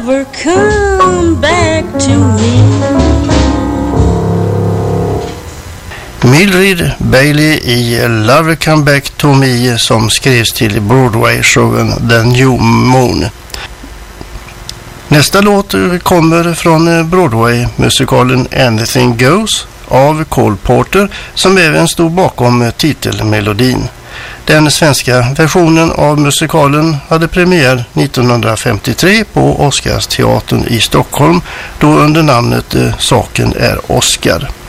lover, come back to me. Mildred Bailey i Lover Come Back to Me som skrevs till Broadway-showen The New Moon. Nästa låt kommer från Broadway-musikalen Anything Goes av Cole Porter som även stod bakom titelmelodin. Den svenska versionen av musikalen hade premiär 1953 på Oscarsteatern i Stockholm då under namnet Saken är Oscar.